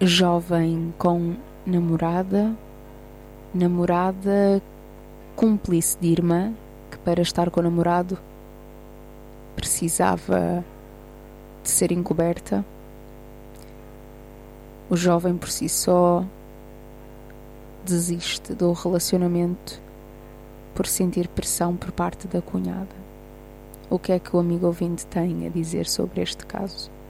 Jovem com namorada, namorada cúmplice de irmã, que para estar com o namorado precisava de ser encoberta. O jovem por si só desiste do relacionamento por sentir pressão por parte da cunhada. O que é que o amigo ouvinte tem a dizer sobre este caso?